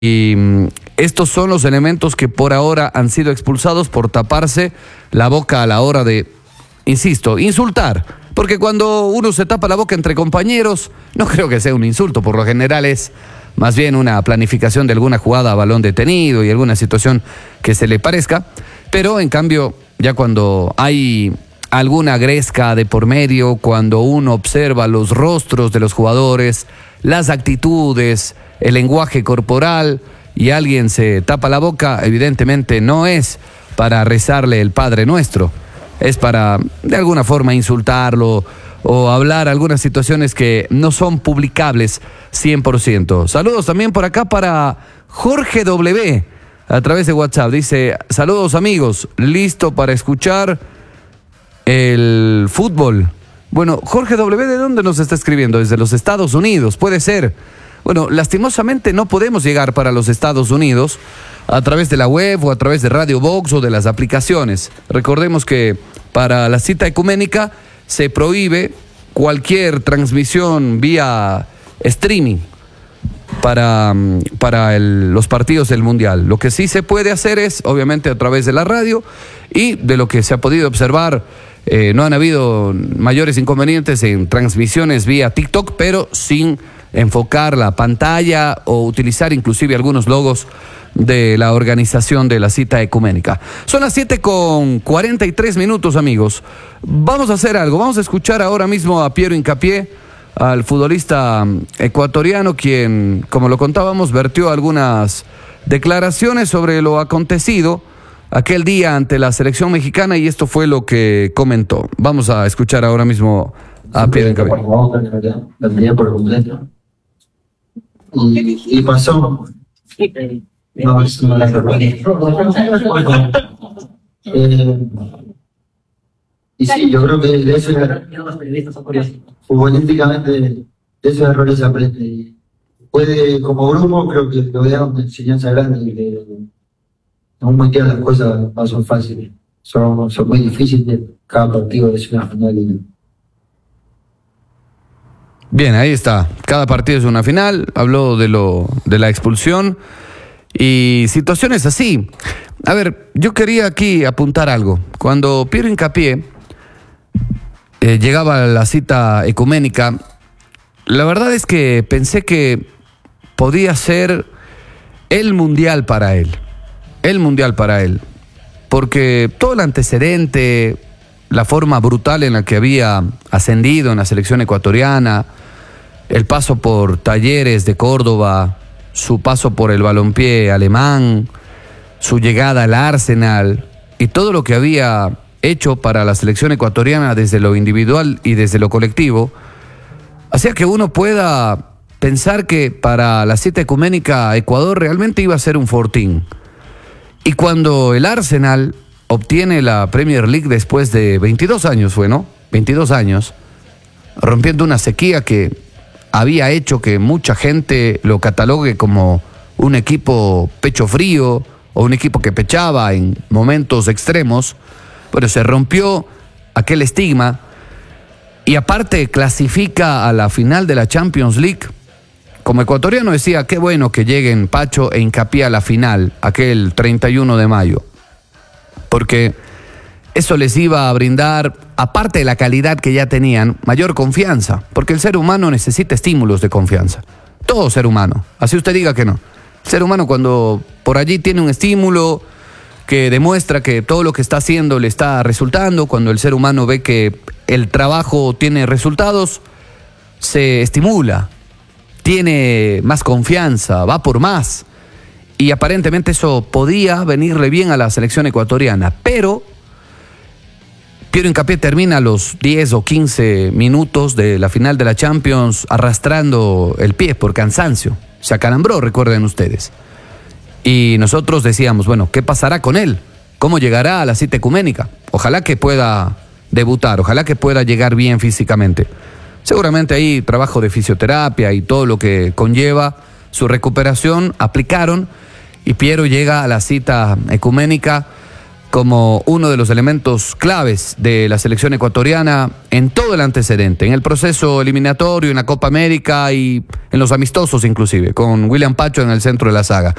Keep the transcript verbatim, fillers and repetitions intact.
Y estos son los elementos que por ahora han sido expulsados por taparse la boca a la hora de, insisto, insultar. Porque cuando uno se tapa la boca entre compañeros, no creo que sea un insulto, por lo general es más bien una planificación de alguna jugada a balón detenido y alguna situación que se le parezca. Pero en cambio, ya cuando hay alguna gresca de por medio, cuando uno observa los rostros de los jugadores, las actitudes, el lenguaje corporal y alguien se tapa la boca, evidentemente no es para rezarle el Padre Nuestro, es para de alguna forma insultarlo o hablar algunas situaciones que no son publicables cien por ciento. Saludos también por acá para Jorge W. a través de WhatsApp. Dice, saludos amigos, listo para escuchar el fútbol. Bueno, Jorge W, ¿de dónde nos está escribiendo? Desde los Estados Unidos, puede ser. Bueno, lastimosamente no podemos llegar para los Estados Unidos a través de la web o a través de Radio Box o de las aplicaciones. Recordemos que para la cita ecuménica se prohíbe cualquier transmisión vía streaming para, para el, los partidos del Mundial. Lo que sí se puede hacer es, obviamente, a través de la radio y de lo que se ha podido observar, eh, no han habido mayores inconvenientes en transmisiones vía TikTok, pero sin enfocar la pantalla o utilizar inclusive algunos logos de la organización de la cita ecuménica. Son las siete con cuarenta y tres minutos, amigos. Vamos a hacer algo, vamos a escuchar ahora mismo a Piero Hincapié, al futbolista ecuatoriano, quien, como lo contábamos, vertió algunas declaraciones sobre lo acontecido aquel día ante la selección mexicana, y esto fue lo que comentó. Vamos a escuchar ahora mismo a Piero Hincapié. La tenía por completo. Y, y pasó. No, es una eh, y sí, yo creo que de eso futbolísticamente de esos errores se aprende. Y puede, como grupo, creo que lo vean una enseñanza grande y que en un mundial las cosas no son fáciles, son, son muy difíciles. Cada partido es una final. Y, bien, ahí está. Cada partido es una final. Habló de lo de la expulsión y situaciones así. A ver, yo quería aquí apuntar algo. Cuando Piero Hincapié eh, llegaba a la cita ecuménica, la verdad es que pensé que podía ser el mundial para él. El mundial para él. Porque todo el antecedente, la forma brutal en la que había ascendido en la selección ecuatoriana, el paso por Talleres de Córdoba, su paso por el balompié alemán, su llegada al Arsenal y todo lo que había hecho para la selección ecuatoriana desde lo individual y desde lo colectivo, hacía que uno pueda pensar que para la cita ecuménica Ecuador realmente iba a ser un fortín. Y cuando el Arsenal obtiene la Premier League después de veintidós años, fue, ¿no? veintidós años, rompiendo una sequía que había hecho que mucha gente lo catalogue como un equipo pecho frío o un equipo que pechaba en momentos extremos, pero se rompió aquel estigma y aparte clasifica a la final de la Champions League. Como ecuatoriano decía, qué bueno que lleguen Pacho e Hincapié a la final, aquel treinta y uno de mayo, porque eso les iba a brindar, aparte de la calidad que ya tenían, mayor confianza, porque el ser humano necesita estímulos de confianza. Todo ser humano, así usted diga que no. El ser humano cuando por allí tiene un estímulo que demuestra que todo lo que está haciendo le está resultando, cuando el ser humano ve que el trabajo tiene resultados, se estimula, tiene más confianza, va por más. Y aparentemente eso podía venirle bien a la selección ecuatoriana, pero Piero Hincapié termina los diez o quince minutos de la final de la Champions arrastrando el pie por cansancio. Se acalambró, recuerden ustedes. Y nosotros decíamos, bueno, ¿qué pasará con él? ¿Cómo llegará a la cita ecuménica? Ojalá que pueda debutar, ojalá que pueda llegar bien físicamente. Seguramente ahí trabajo de fisioterapia y todo lo que conlleva su recuperación aplicaron y Piero llega a la cita ecuménica como uno de los elementos claves de la selección ecuatoriana en todo el antecedente, en el proceso eliminatorio, en la Copa América y en los amistosos inclusive, con William Pacho en el centro de la saga.